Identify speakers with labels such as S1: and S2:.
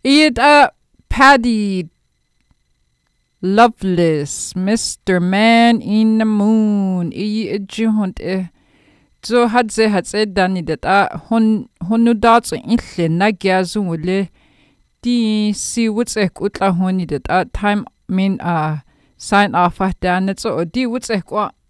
S1: It Paddy Loveless, Mr. Man in the Moon. Juhunt so had said Danny that honudats in Nagyazule. Di si what's a kutla honey that time mean sign off at dan so di what's a